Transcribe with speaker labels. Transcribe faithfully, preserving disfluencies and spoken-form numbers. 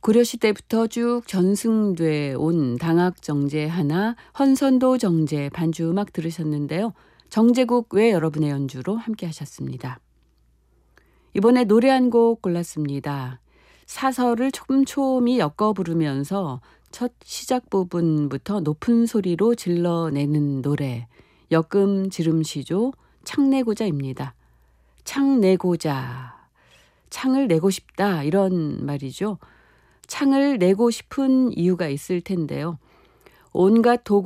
Speaker 1: 고려시대부터 쭉 전승돼 온 당학정제 하나, 헌선도 정제 반주 음악 들으셨는데요. 정제국 외 여러분의 연주로 함께 하셨습니다. 이번에 노래 한 곡 골랐습니다. 사설을 촘촘히 엮어 부르면서 첫 시작 부분부터 높은 소리로 질러내는 노래, 역금 지름시조 창내고자입니다. 창내고자, 창을 내고 싶다 이런 말이죠. 창을 내고 싶은 이유가 있을 텐데요. 온갖 도구